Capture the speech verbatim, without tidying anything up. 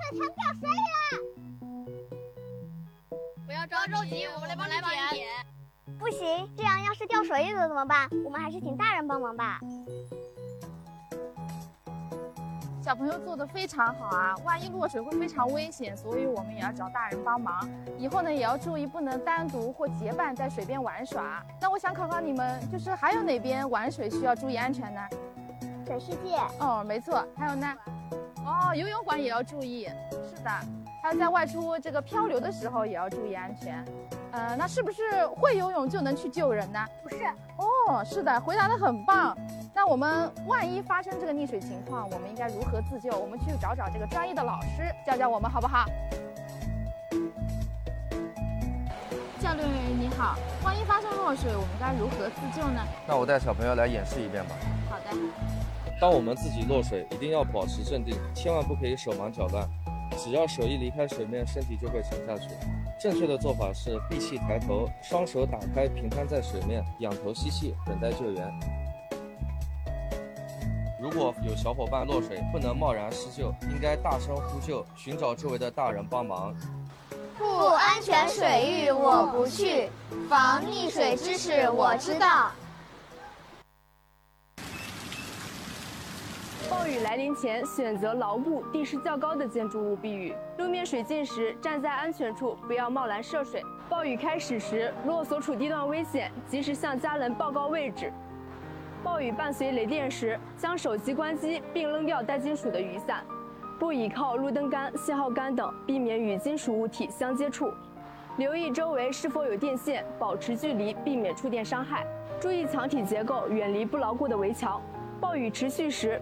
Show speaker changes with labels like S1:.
S1: 船掉水里了！
S2: 不要着急，我们来帮你捡。
S1: 不行，这样要是掉水里了怎么办？我们还是请大人帮忙吧。
S3: 小朋友做的非常好啊，万一落水会非常危险，所以我们也要找大人帮忙。以后呢，也要注意不能单独或结伴在水边玩耍。那我想考考你们，就是还有哪边玩水需要注意安全呢？
S1: 水世界。
S3: 哦，没错。还有呢？哦，游泳馆也要注意。是的，还有在外出这个漂流的时候也要注意安全。呃，那是不是会游泳就能去救人呢？
S1: 不是。
S3: 哦，是的，回答得很棒。那我们万一发生这个溺水情况，我们应该如何自救？我们去找找这个专业的老师教教我们，好不好？教练员你好，万一发生落水，我们该如何自救呢？
S4: 那我带小朋友来演示一遍吧。
S3: 好的。
S4: 当我们自己落水，一定要保持镇定，千万不可以手忙脚乱。只要手一离开水面，身体就会沉下去。正确的做法是闭气抬头，双手打开，平摊在水面，仰头吸气，等待救援。如果有小伙伴落水，不能贸然施救，应该大声呼救，寻找周围的大人帮忙。
S1: 不安全水域我不去，防溺水知识我知道。
S5: 暴雨来临前，选择牢固、地势较高的建筑物避雨。路面水浸时，站在安全处，不要贸然涉水。暴雨开始时，若所处地段危险，及时向家人报告位置。暴雨伴随雷电时，将手机关机并扔掉带金属的雨伞，不倚靠路灯杆、信号杆等，避免与金属物体相接触。留意周围是否有电线，保持距离，避免触电伤害。注意墙体结构，远离不牢固的围墙。暴雨持续时，